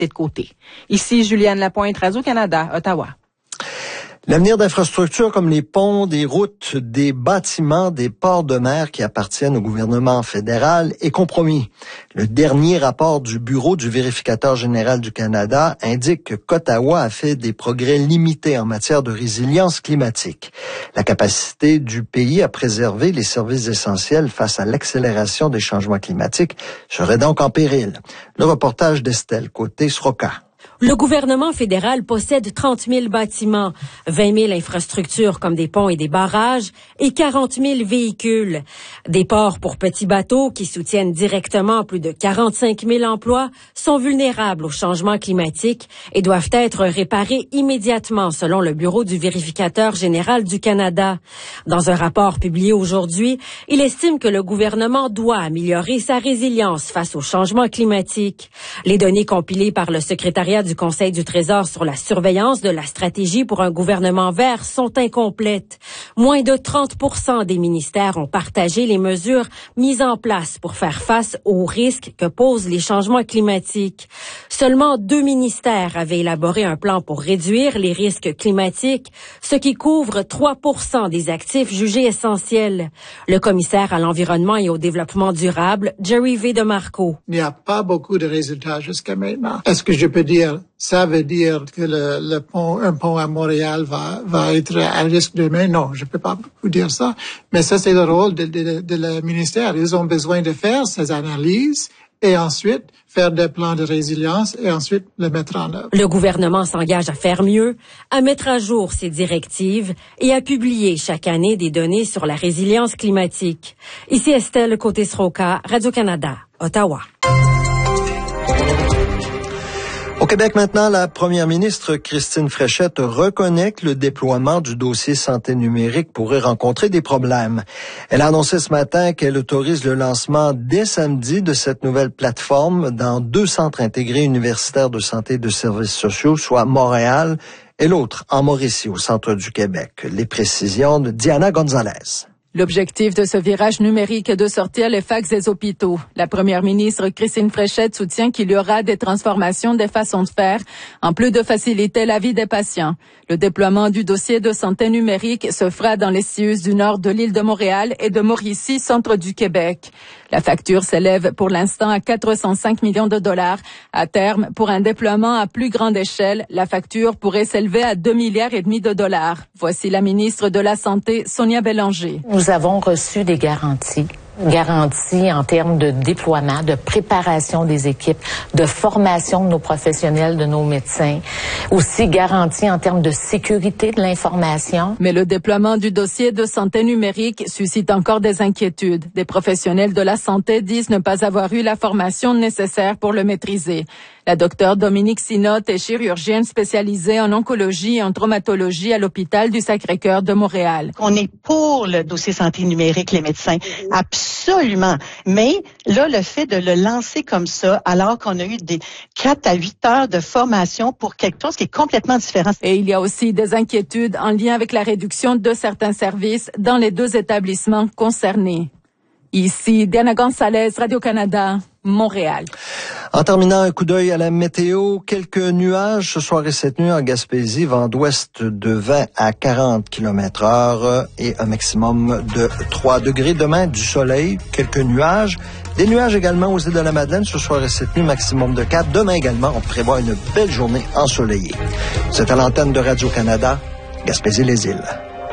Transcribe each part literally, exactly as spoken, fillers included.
de côté. Ici, Juliane Lapointe, Radio-Canada, Ottawa. L'avenir d'infrastructures comme les ponts, des routes, des bâtiments, des ports de mer qui appartiennent au gouvernement fédéral est compromis. Le dernier rapport du Bureau du vérificateur général du Canada indique qu'Ottawa a fait des progrès limités en matière de résilience climatique. La capacité du pays à préserver les services essentiels face à l'accélération des changements climatiques serait donc en péril. Le reportage d'Estelle Côté-Sroka. Le gouvernement fédéral possède trente mille bâtiments, vingt mille infrastructures comme des ponts et des barrages et quarante mille véhicules. Des ports pour petits bateaux qui soutiennent directement plus de quarante-cinq mille emplois sont vulnérables au changement climatique et doivent être réparés immédiatement selon le Bureau du vérificateur général du Canada. Dans un rapport publié aujourd'hui, il estime que le gouvernement doit améliorer sa résilience face au changement climatique. Les données compilées par le secrétariat du Conseil du Trésor sur la surveillance de la stratégie pour un gouvernement vert sont incomplètes. Moins de trente pour cent des ministères ont partagé les mesures mises en place pour faire face aux risques que posent les changements climatiques. Seulement deux ministères avaient élaboré un plan pour réduire les risques climatiques, ce qui couvre trois pour cent des actifs jugés essentiels. Le commissaire à l'environnement et au développement durable, Jerry V. DeMarco. Il n'y a pas beaucoup de résultats jusqu'à maintenant. Est-ce que je peux dire ça veut dire que le, le pont, un pont à Montréal va, va être à risque demain? Non, je peux pas vous dire ça. Mais ça, c'est le rôle de, de, de le ministère. Ils ont besoin de faire ces analyses et ensuite faire des plans de résilience et ensuite le mettre en œuvre. Le gouvernement s'engage à faire mieux, à mettre à jour ses directives et à publier chaque année des données sur la résilience climatique. Ici Estelle Côté-Sroka, Radio-Canada, Ottawa. Au Québec maintenant, la première ministre Christine Fréchette reconnaît que le déploiement du dossier santé numérique pourrait rencontrer des problèmes. Elle a annoncé ce matin qu'elle autorise le lancement dès samedi de cette nouvelle plateforme dans deux centres intégrés universitaires de santé et de services sociaux, soit Montréal et l'autre en Mauricie, au centre du Québec. Les précisions de Diana Gonzalez. L'objectif de ce virage numérique est de sortir les fax des hôpitaux. La première ministre Christine Fréchette soutient qu'il y aura des transformations des façons de faire, en plus de faciliter la vie des patients. Le déploiement du dossier de santé numérique se fera dans les C I U S du nord de l'île de Montréal et de Mauricie, centre du Québec. La facture s'élève pour l'instant à quatre cent cinq millions de dollars. À terme, pour un déploiement à plus grande échelle, la facture pourrait s'élever à deux milliards et demi de dollars. Voici la ministre de la Santé, Sonia Bélanger. Nous avons reçu des garanties. Garantie en termes de déploiement, de préparation des équipes, de formation de nos professionnels, de nos médecins, aussi garantie en termes de sécurité de l'information. Mais le déploiement du dossier de santé numérique suscite encore des inquiétudes. Des professionnels de la santé disent ne pas avoir eu la formation nécessaire pour le maîtriser. La docteure Dominique Sinotte est chirurgienne spécialisée en oncologie et en traumatologie à l'hôpital du Sacré-Cœur de Montréal. On est pour le dossier santé numérique, les médecins, absolument. Mais là, le fait de le lancer comme ça, alors qu'on a eu des quatre à huit heures de formation pour quelque chose qui est complètement différent. Et il y a aussi des inquiétudes en lien avec la réduction de certains services dans les deux établissements concernés. Ici, Diana Gonzalez, Radio-Canada, Montréal. En terminant, un coup d'œil à la météo. Quelques nuages ce soir et cette nuit en Gaspésie, vent d'ouest de vingt à quarante kilomètres heure et un maximum de trois degrés. Demain, du soleil, quelques nuages. Des nuages également aux îles de la Madeleine ce soir et cette nuit, maximum de quatre. Demain également, on prévoit une belle journée ensoleillée. C'est à l'antenne de Radio-Canada, Gaspésie-les-Îles.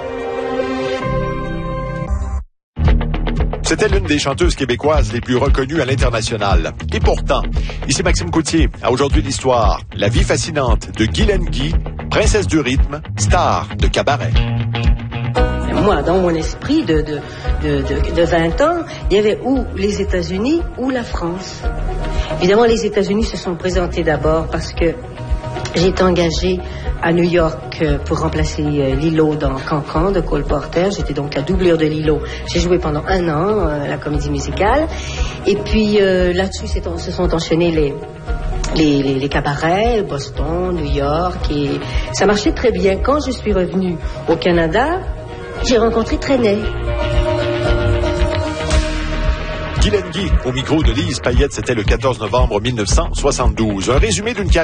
C'était l'une des chanteuses québécoises les plus reconnues à l'international. Et pourtant, ici Maxime Coutier, à Aujourd'hui l'Histoire, la vie fascinante de Guylaine Guy, princesse du rythme, star de cabaret. Moi, dans mon esprit de, de, de, de, de vingt ans, il y avait ou les États-Unis ou la France. Évidemment, les États-Unis se sont présentés d'abord parce que j'ai été engagée à New York pour remplacer Lilo dans Cancan de Cole Porter. J'étais donc la doublure de Lilo. J'ai joué pendant un an euh, la comédie musicale. Et puis euh, là-dessus se sont enchaînés les, les, les, les cabarets, Boston, New York. Et ça marchait très bien. Quand je suis revenue au Canada, j'ai rencontré Trenet. Guylaine Guy, au micro de Lise Payette, c'était le quatorze novembre mille neuf cent soixante-douze. Un résumé d'une carrière